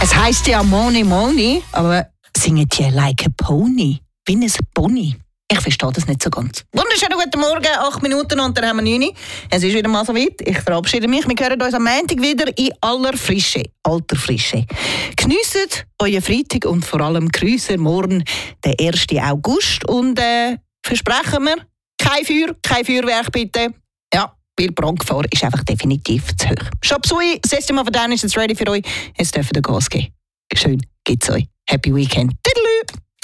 Es heisst ja Money, Money, aber singen die like a Pony, wie ein Pony. Ich verstehe das nicht so ganz. Wunderschönen guten Morgen, 8 Minuten und dann haben wir 9. Es ist wieder mal so weit. Ich verabschiede mich. Wir hören uns am Montag wieder in aller Frische. Alter Frische. Geniessen euren Freitag und vor allem grüßen morgen, den 1. August. Und versprechen wir, kein Feuer, kein Feuerwerk bitte. Ja, weil die Brandgefahr ist einfach definitiv zu hoch. Shopsui, das erste Mal von denen ist jetzt ready für euch. Jetzt dürfen wir Gas geben. Schön geht's euch. Happy Weekend.